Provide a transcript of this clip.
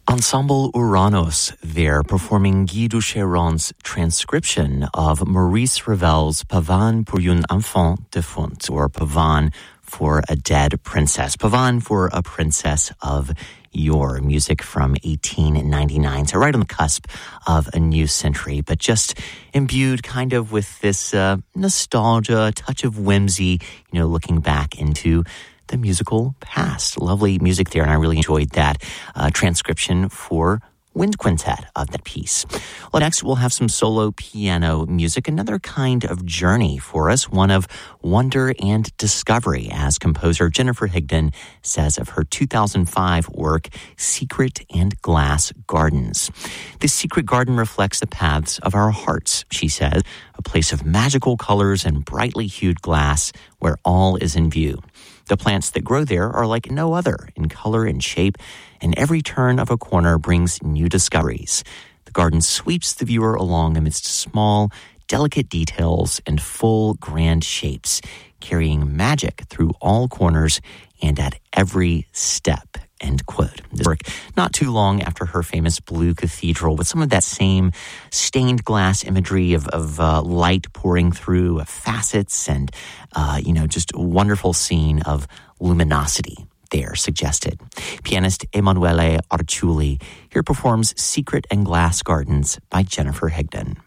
Ensemble Uranos there performing Guy Ducheron's transcription of Maurice Ravel's Pavane pour une enfant défunte, or Pavane for a dead princess. Pavane for a princess of yore. Music from 1899. So right on the cusp of a new century, but just imbued kind of with this nostalgia, touch of whimsy, looking back into the musical past. Lovely music there, and I really enjoyed that transcription for wind quintet of that piece. Well, next we'll have some solo piano music, another kind of journey for us, one of wonder and discovery, as composer Jennifer Higdon says of her 2005 work, Secret and Glass Gardens. This secret garden reflects the paths of our hearts, she says, a place of magical colors and brightly hued glass where all is in view. The plants that grow there are like no other in color and shape, and every turn of a corner brings new discoveries. The garden sweeps the viewer along amidst small, delicate details and full, grand shapes, carrying magic through all corners and at every step. End quote. This work not too long after her famous Blue Cathedral, with some of that same stained glass imagery of light pouring through facets and, just a wonderful scene of luminosity there suggested. Pianist Emanuele Arciuli here performs Secret and Glass Gardens by Jennifer Higdon.